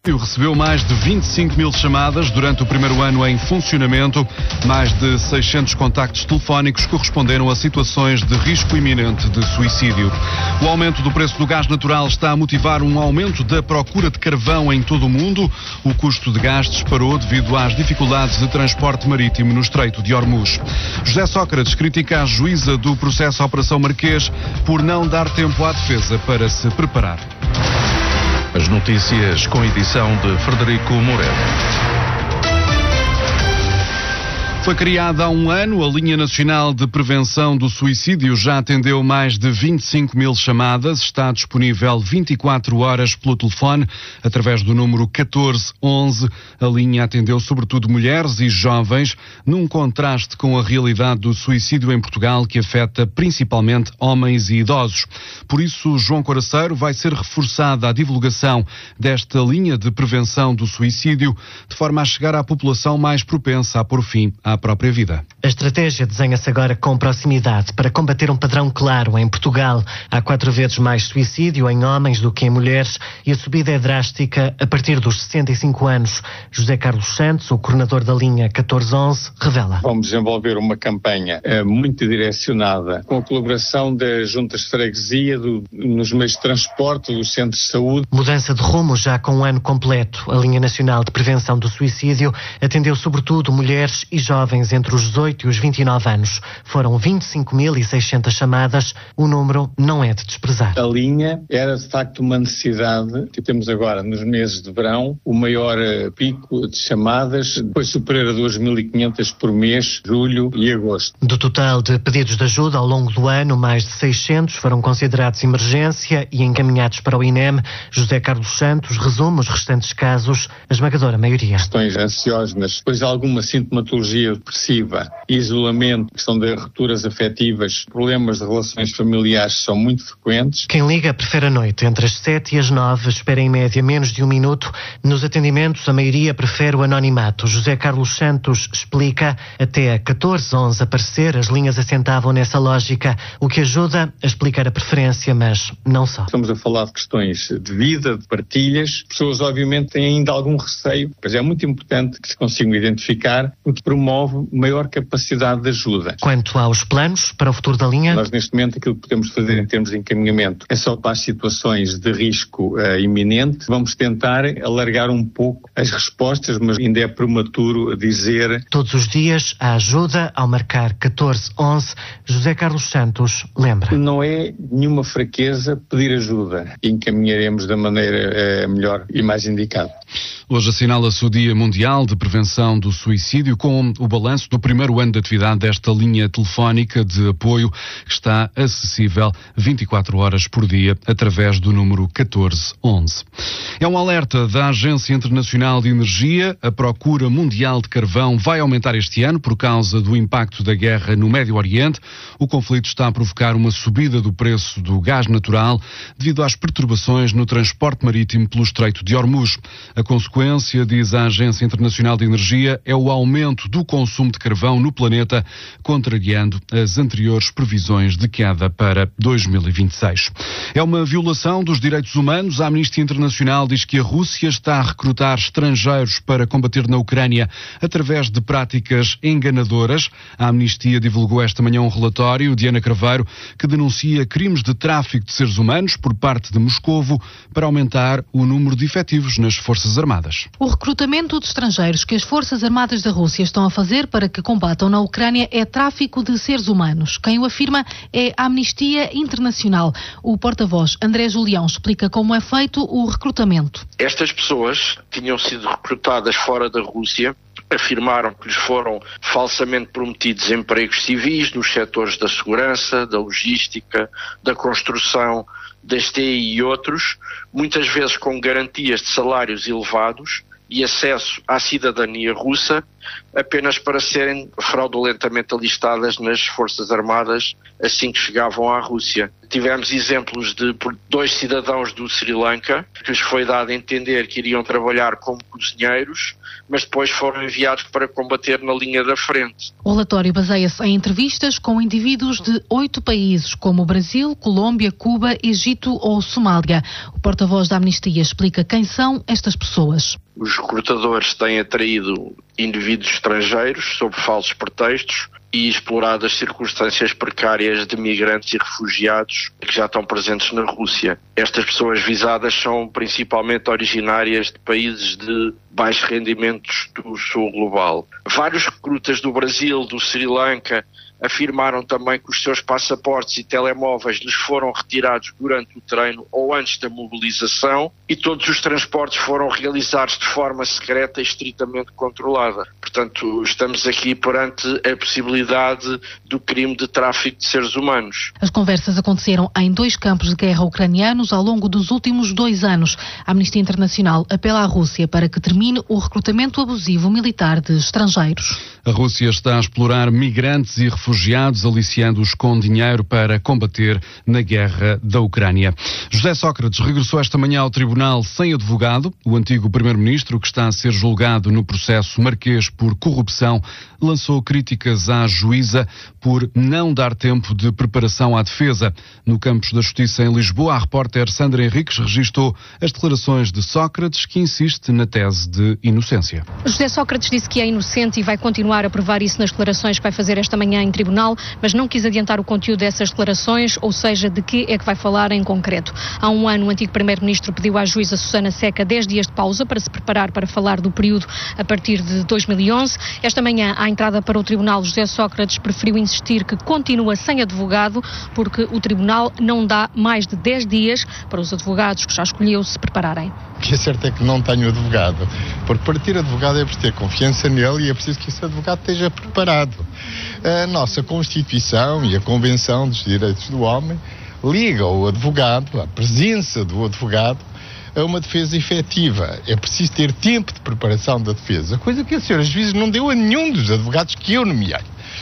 Recebeu mais de 25 mil chamadas durante o primeiro ano em funcionamento. Mais de 600 contactos telefónicos corresponderam a situações de risco iminente de suicídio. O aumento do preço do gás natural está a motivar um aumento da procura de carvão em todo o mundo. O custo de gás disparou devido às dificuldades de transporte marítimo no Estreito de Hormuz. José Sócrates critica a juíza do processo Operação Marquês por não dar tempo à defesa para se preparar. As notícias com edição de Frederico Moreira. Foi criada há um ano, a Linha Nacional de Prevenção do Suicídio já atendeu mais de 25 mil chamadas, está disponível 24 horas pelo telefone, através do número 1411. A linha atendeu sobretudo mulheres e jovens, num contraste com a realidade do suicídio em Portugal, que afeta principalmente homens e idosos. Por isso, João Coraceiro, vai ser reforçada a divulgação desta linha de prevenção do suicídio, de forma a chegar à população mais propensa a pôr fim à própria vida. A estratégia desenha-se agora com proximidade para combater um padrão claro. Em Portugal, há 4 vezes mais suicídio em homens do que em mulheres e a subida é drástica a partir dos 65 anos. José Carlos Santos, o coordenador da linha 1411, revela. Vamos desenvolver uma campanha muito direcionada com a colaboração das juntas de freguesia, nos meios de transporte, dos centros de saúde. Mudança de rumo já com um ano completo. A Linha Nacional de Prevenção do Suicídio atendeu sobretudo mulheres e jovens entre os 18 e os 29 anos. Foram 25.600 chamadas. O número não é de desprezar. A linha era de facto uma necessidade que temos agora nos meses de verão, o maior pico de chamadas, depois superior a 2.500 por mês, julho e agosto. Do total de pedidos de ajuda ao longo do ano, mais de 600 foram considerados emergência e encaminhados para o INEM. José Carlos Santos resume os restantes casos, a esmagadora maioria. Questões ansiosas, depois alguma sintomatologia depressiva, isolamento, questão de rupturas afetivas, problemas de relações familiares são muito frequentes. Quem liga prefere a noite, entre as 7 e as 9, espera em média menos de 1 minuto. Nos atendimentos, a maioria prefere o anonimato. José Carlos Santos explica, até a 1411 aparecer, as linhas assentavam nessa lógica, o que ajuda a explicar a preferência, mas não só. Estamos a falar de questões de vida, de partilhas. Pessoas, obviamente, têm ainda algum receio, mas é muito importante que se consigam identificar, porque promove maior capacidade de ajuda. Quanto aos planos para o futuro da linha? Nós, neste momento, aquilo que podemos fazer em termos de encaminhamento é só para as situações de risco iminente. Vamos tentar alargar um pouco as respostas, mas ainda é prematuro dizer. Todos os dias, a ajuda, ao marcar 1411, José Carlos Santos lembra. Não é nenhuma fraqueza pedir ajuda. Encaminharemos da maneira melhor e mais indicada. Hoje assinala-se o Dia Mundial de Prevenção do Suicídio, com o balanço do primeiro ano de atividade desta linha telefónica de apoio, que está acessível 24 horas por dia através do número 1411. É um alerta da Agência Internacional de Energia. A procura mundial de carvão vai aumentar este ano por causa do impacto da guerra no Médio Oriente. O conflito está a provocar uma subida do preço do gás natural devido às perturbações no transporte marítimo pelo Estreito de Hormuz. A consequência, diz a Agência Internacional de Energia, é o aumento do consumo de carvão no planeta, contrariando as anteriores previsões de queda para 2026. É uma violação dos direitos humanos. A Amnistia Internacional diz que a Rússia está a recrutar estrangeiros para combater na Ucrânia através de práticas enganadoras. A Amnistia divulgou esta manhã um relatório, Diana Craveiro, que denuncia crimes de tráfico de seres humanos por parte de Moscovo para aumentar o número de efetivos nas Forças Armadas. O recrutamento de estrangeiros que as Forças Armadas da Rússia estão a fazer para que combatam na Ucrânia é tráfico de seres humanos. Quem o afirma é a Amnistia Internacional. O porta-voz André Julião explica como é feito o recrutamento. Estas pessoas tinham sido recrutadas fora da Rússia, afirmaram que lhes foram falsamente prometidos empregos civis nos setores da segurança, da logística, da construção, das TI e outros, muitas vezes com garantias de salários elevados e acesso à cidadania russa, apenas para serem fraudulentamente alistadas nas Forças Armadas assim que chegavam à Rússia. Tivemos exemplos de 2 cidadãos do Sri Lanka que lhes foi dado a entender que iriam trabalhar como cozinheiros, mas depois foram enviados para combater na linha da frente. O relatório baseia-se em entrevistas com indivíduos de 8 países, como Brasil, Colômbia, Cuba, Egito ou Somália. O porta-voz da Amnistia explica quem são estas pessoas. Os recrutadores têm atraído indivíduos estrangeiros sob falsos pretextos e explorado as circunstâncias precárias de migrantes e refugiados que já estão presentes na Rússia. Estas pessoas visadas são principalmente originárias de países de baixos rendimentos do sul global. Vários recrutas do Brasil, do Sri Lanka, afirmaram também que os seus passaportes e telemóveis lhes foram retirados durante o treino ou antes da mobilização e todos os transportes foram realizados de forma secreta e estritamente controlada. Portanto, estamos aqui perante a possibilidade do crime de tráfico de seres humanos. As conversas aconteceram em 2 campos de guerra ucranianos ao longo dos últimos 2 anos. A Amnistia Internacional apela à Rússia para que termine o recrutamento abusivo militar de estrangeiros. A Rússia está a explorar migrantes e refugiados, aliciando-os com dinheiro para combater na guerra da Ucrânia. José Sócrates regressou esta manhã ao tribunal sem advogado. O antigo primeiro-ministro, que está a ser julgado no processo Marquês por corrupção, lançou críticas à juíza por não dar tempo de preparação à defesa. No Campos da Justiça em Lisboa, a repórter Sandra Henriques registou as declarações de Sócrates, que insiste na tese de inocência. José Sócrates disse que é inocente e vai continuar a provar isso nas declarações que vai fazer esta manhã em tribunal, mas não quis adiantar o conteúdo dessas declarações, ou seja, de que é que vai falar em concreto. Há um ano, o antigo primeiro-ministro pediu à juíza Susana Seca 10 dias de pausa para se preparar para falar do período a partir de 2011. Esta manhã, à entrada para o tribunal, José Sócrates preferiu insistir que continua sem advogado, porque o tribunal não dá mais de 10 dias para os advogados que já escolheu se prepararem. O que é certo é que não tenho advogado, porque para ter advogado é preciso ter confiança nele e é preciso que esse advogado esteja preparado. A nossa Constituição e a Convenção dos Direitos do Homem liga o advogado, a presença do advogado, a uma defesa efetiva. É preciso ter tempo de preparação da defesa, coisa que a senhora juíza não deu a nenhum dos advogados que eu nomeei.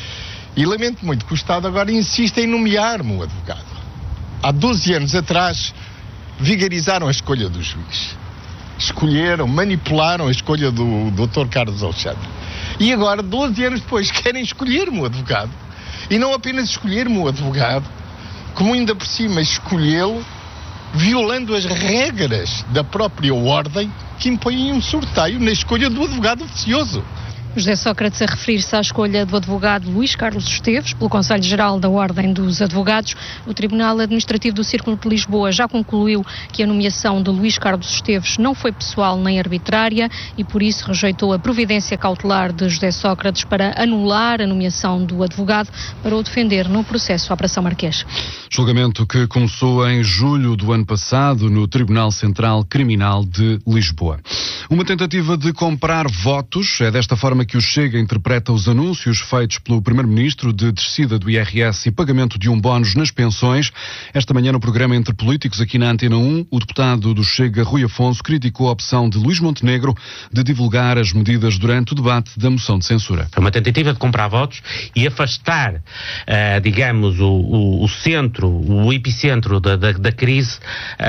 E lamento muito que o Estado agora insista em nomear-me um advogado. Há 12 anos atrás, vigarizaram a escolha do juiz. Escolheram, manipularam a escolha do Dr. Carlos Alexandre. E agora, 12 anos depois, querem escolher-me um advogado. E não apenas escolher-me um advogado, como ainda por cima escolhê-lo violando as regras da própria ordem que impõem um sorteio na escolha do advogado oficioso. José Sócrates a referir-se à escolha do advogado Luís Carlos Esteves pelo Conselho Geral da Ordem dos Advogados. O Tribunal Administrativo do Círculo de Lisboa já concluiu que a nomeação de Luís Carlos Esteves não foi pessoal nem arbitrária e por isso rejeitou a providência cautelar de José Sócrates para anular a nomeação do advogado para o defender no processo à Operação Marquês. Julgamento que começou em julho do ano passado no Tribunal Central Criminal de Lisboa. Uma tentativa de comprar votos, é desta forma que o Chega interpreta os anúncios feitos pelo Primeiro-Ministro de descida do IRS e pagamento de um bónus nas pensões. Esta manhã no programa Entre Políticos, aqui na Antena 1, o deputado do Chega, Rui Afonso, criticou a opção de Luís Montenegro de divulgar as medidas durante o debate da moção de censura. Foi uma tentativa de comprar votos e afastar, digamos, o centro, o epicentro da crise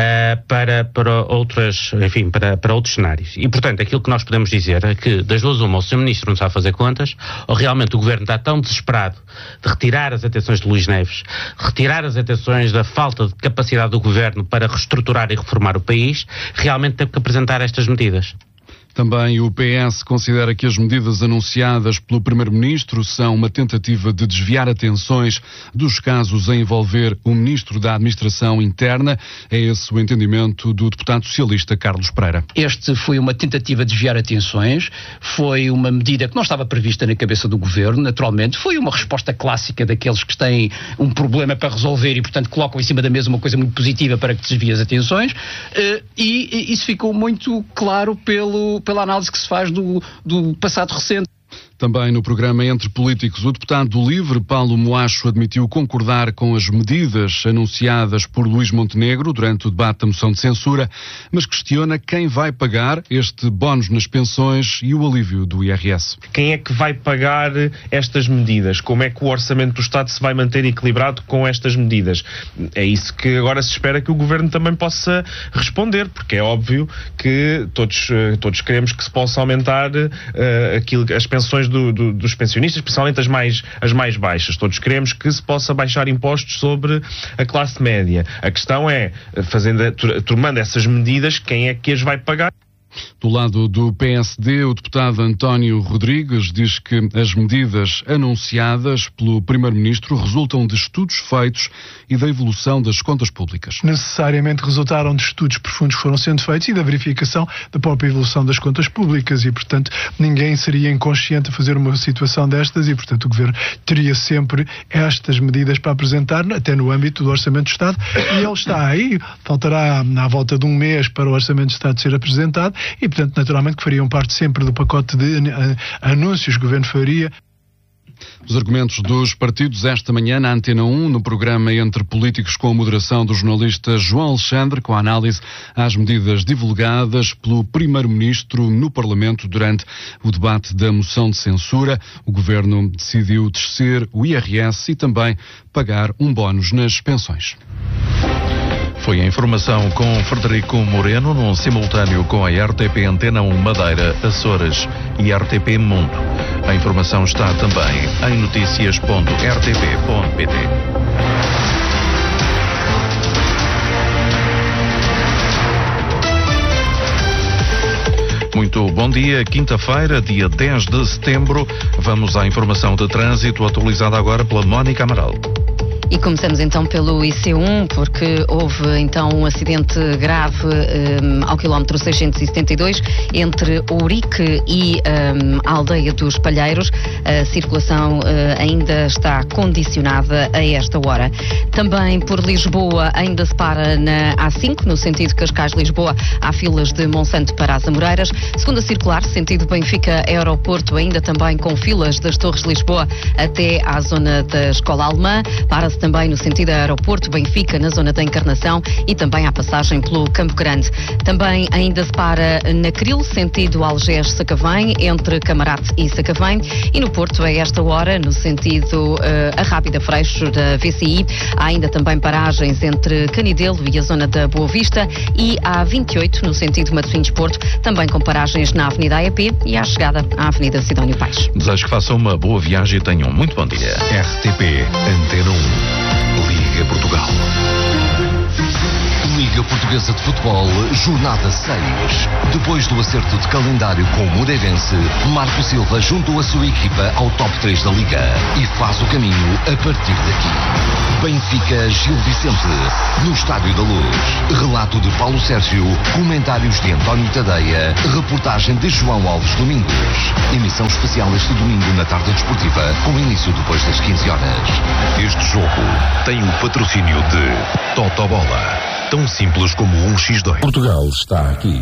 para outras, enfim, para outros cenários. E, portanto, aquilo que nós podemos dizer é que, das duas uma, o Sr. Ministro não sabe fazer contas, ou realmente o Governo está tão desesperado de retirar as atenções de Luís Neves, retirar as atenções da falta de capacidade do Governo para reestruturar e reformar o país, realmente teve que apresentar estas medidas. Também o PS considera que as medidas anunciadas pelo Primeiro-Ministro são uma tentativa de desviar atenções dos casos a envolver o Ministro da Administração Interna. É esse o entendimento do deputado socialista Carlos Pereira. Este foi uma tentativa de desviar atenções, foi uma medida que não estava prevista na cabeça do Governo, naturalmente, foi uma resposta clássica daqueles que têm um problema para resolver e, portanto, colocam em cima da mesa uma coisa muito positiva para que desvie as atenções, e isso ficou muito claro pela análise que se faz do passado recente. Também no programa Entre Políticos, o deputado do LIVRE, Paulo Moacho, admitiu concordar com as medidas anunciadas por Luís Montenegro durante o debate da moção de censura, mas questiona quem vai pagar este bónus nas pensões e o alívio do IRS. Quem é que vai pagar estas medidas? Como é que o orçamento do Estado se vai manter equilibrado com estas medidas? É isso que agora se espera que o Governo também possa responder, porque é óbvio que todos queremos que se possa aumentar as pensões dos pensionistas, principalmente as mais baixas. Todos queremos que se possa baixar impostos sobre a classe média. A questão é, tomando essas medidas, quem é que as vai pagar? Do lado do PSD, o deputado António Rodrigues diz que as medidas anunciadas pelo Primeiro-Ministro resultam de estudos feitos e da evolução das contas públicas. Necessariamente resultaram de estudos profundos que foram sendo feitos e da verificação da própria evolução das contas públicas e, portanto, ninguém seria inconsciente a fazer uma situação destas e, portanto, o Governo teria sempre estas medidas para apresentar, até no âmbito do Orçamento do Estado, e ele está aí, faltará à volta de um mês para o Orçamento do Estado ser apresentado, e, portanto, naturalmente que fariam parte sempre do pacote de anúncios que o Governo faria. Os argumentos dos partidos esta manhã na Antena 1, no programa Entre Políticos, com a moderação do jornalista João Alexandre, com a análise às medidas divulgadas pelo Primeiro-Ministro no Parlamento durante o debate da moção de censura. O Governo decidiu descer o IRS e também pagar um bónus nas pensões. Foi a informação com Frederico Moreno, num simultâneo com a RTP Antena 1 Madeira, Açores e RTP Mundo. A informação está também em noticias.rtp.pt. Muito bom dia, quinta-feira, dia 10 de setembro. Vamos à informação de trânsito atualizada agora pela Mónica Amaral. E começamos então pelo IC1, porque houve então um acidente grave ao quilómetro 672 entre Ourique e a aldeia dos Palheiros. A circulação ainda está condicionada a esta hora. Também por Lisboa ainda se para na A5, no sentido Cascais-Lisboa, há filas de Monsanto para as Amoreiras. Segunda circular, sentido Benfica-Aeroporto, ainda também com filas das Torres de Lisboa até à zona da Escola Alemã. Para-se também no sentido Aeroporto Benfica, na zona da Encarnação, e também à passagem pelo Campo Grande. Também ainda se para na Cril, sentido Algés-Sacavém, entre Camarate e Sacavém, e no Porto, a esta hora, no sentido a Rábida Freixo da VCI, há ainda também paragens entre Canidelo e a zona da Boa Vista, e a 28, no sentido Matosinhos-Porto, também com paragens na Avenida AEP e à chegada à Avenida Sidónio Paes. Desejo que façam uma boa viagem e tenham um muito bom dia. RTP Antena 1. Liga Portugal. Liga Portuguesa de Futebol, jornada 6. Depois do acerto de calendário com o Moreirense, Marco Silva juntou a sua equipa ao top 3 da Liga e faz o caminho a partir daqui. Benfica Gil Vicente, no Estádio da Luz. Relato de Paulo Sérgio, comentários de António Tadeia, reportagem de João Alves Domingos. Emissão especial este domingo na tarde desportiva, com início depois das 15 horas. Este jogo tem o patrocínio de Totobola. Tão simples como 1x2. Portugal está aqui.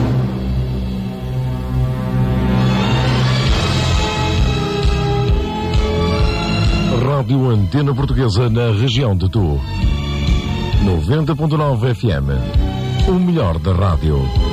Rádio Antena Portuguesa na região de Tu. 90.9 FM. O melhor da rádio.